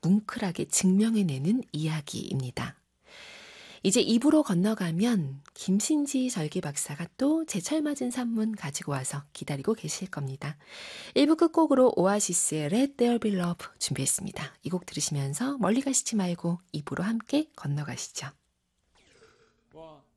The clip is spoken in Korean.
뭉클하게 증명해내는 이야기입니다. 이제 2부로 건너가면 김신지 절기 박사가 또 제철맞은 산문 가지고 와서 기다리고 계실 겁니다. 1부 끝곡으로 오아시스의 Let There Be Love 준비했습니다. 이 곡 들으시면서 멀리 가시지 말고 2부로 함께 건너가시죠. 원.